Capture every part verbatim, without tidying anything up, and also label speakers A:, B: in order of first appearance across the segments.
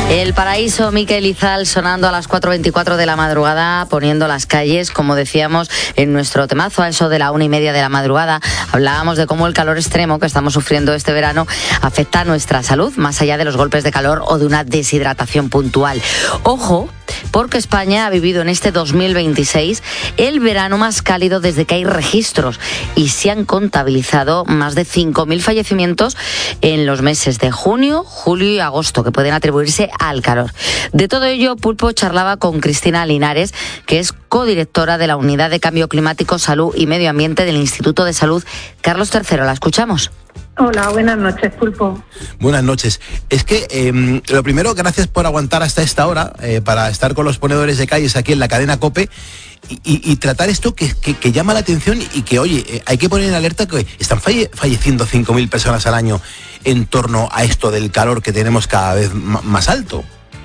A: El Paraíso, Miquel Izal, sonando a las cuatro veinticuatro de la madrugada, poniendo las calles, como decíamos en nuestro temazo, a eso de la una y media de la madrugada. Hablábamos de cómo el calor extremo que estamos sufriendo este verano afecta a nuestra salud, más allá de los golpes de calor o de una deshidratación puntual. Ojo, porque España ha vivido en este dos mil veintiséis el verano más cálido desde que hay registros y se han contabilizado más de cinco mil fallecimientos en los meses de junio, julio y agosto, que pueden atribuirse al calor. De todo ello, Pulpo charlaba con Cristina Linares, que es codirectora de la Unidad de Cambio Climático, Salud y Medio Ambiente del Instituto de Salud Carlos tercero. La escuchamos.
B: Hola, buenas noches, Pulpo.
C: Buenas noches. Es que eh, lo primero, gracias por aguantar hasta esta hora eh, para estar con los ponedores de calles aquí en la cadena COPE y, y, y tratar esto que, que, que llama la atención y que, oye, eh, hay que poner en alerta que están falle, falleciendo cinco mil personas al año en torno a esto del calor que tenemos cada vez m- más alto.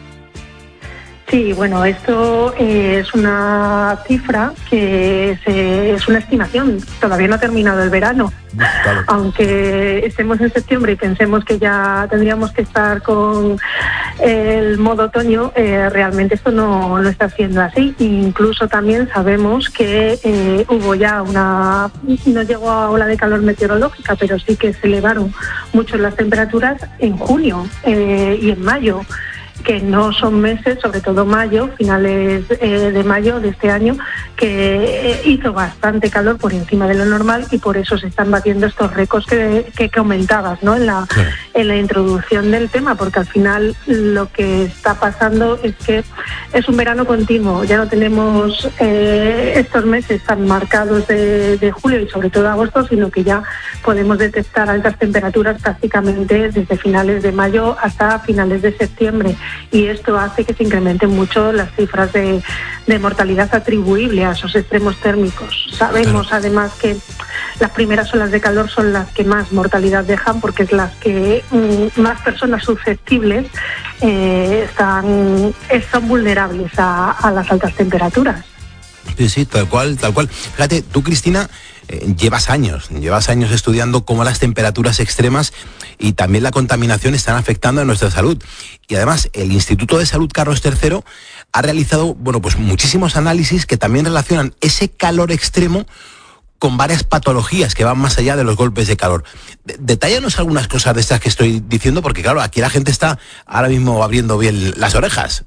B: Sí, bueno, esto eh, es una cifra que se, es una estimación. Todavía no ha terminado el verano. Claro. Aunque estemos en septiembre y pensemos que ya tendríamos que estar con el modo otoño, eh, realmente esto no, no está siendo así. Incluso también sabemos que eh, hubo ya una... no llegó a ola de calor meteorológica, pero sí que se elevaron mucho las temperaturas en junio eh, y en mayo, que no son meses, sobre todo mayo, finales eh, de mayo de este año, que eh, hizo bastante calor por encima de lo normal y por eso se están batiendo estos récords que, que comentabas, ¿no? En la, sí. en la introducción del tema, porque al final lo que está pasando es que es un verano continuo, ya no tenemos eh, estos meses tan marcados de, de julio y sobre todo agosto, sino que ya podemos detectar altas temperaturas prácticamente desde finales de mayo hasta finales de septiembre. Y esto hace que se incrementen mucho las cifras de, de mortalidad atribuible a esos extremos térmicos. Sabemos claro. además que las primeras olas de calor son las que más mortalidad dejan porque es las que mm, más personas susceptibles eh, están, están vulnerables a, a las altas temperaturas.
C: Sí, sí, tal cual, tal cual. Fíjate, tú, Cristina, eh, llevas años, llevas años estudiando cómo las temperaturas extremas y también la contaminación están afectando a nuestra salud. Y además, el Instituto de Salud Carlos tercero ha realizado, bueno, pues muchísimos análisis que también relacionan ese calor extremo con varias patologías que van más allá de los golpes de calor. De- detállanos algunas cosas de estas que estoy diciendo, porque claro, aquí la gente está ahora mismo abriendo bien las orejas.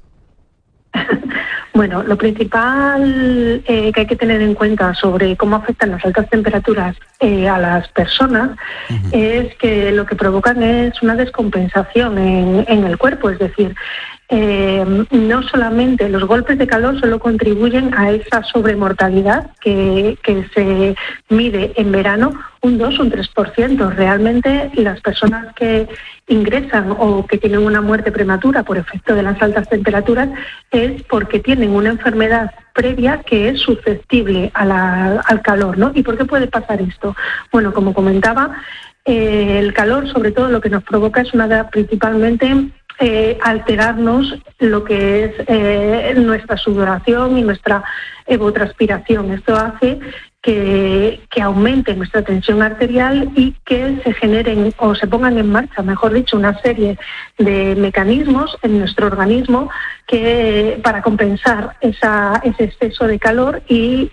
B: Bueno, lo principal eh, que hay que tener en cuenta sobre cómo afectan las altas temperaturas eh, a las personas uh-huh. es que lo que provocan es una descompensación en, en el cuerpo, es decir, Eh, no solamente los golpes de calor solo contribuyen a esa sobremortalidad que, que se mide en verano un dos, un tres por ciento. Realmente las personas que ingresan o que tienen una muerte prematura por efecto de las altas temperaturas es porque tienen una enfermedad previa que es susceptible a la, al calor, ¿no? ¿Y por qué puede pasar esto? Bueno, como comentaba, eh, el calor sobre todo lo que nos provoca es una de, principalmente Eh, alterarnos lo que es eh, nuestra sudoración y nuestra evotranspiración. Esto hace que, que aumente nuestra tensión arterial y que se generen o se pongan en marcha, mejor dicho, una serie de mecanismos en nuestro organismo que para compensar esa, ese exceso de calor y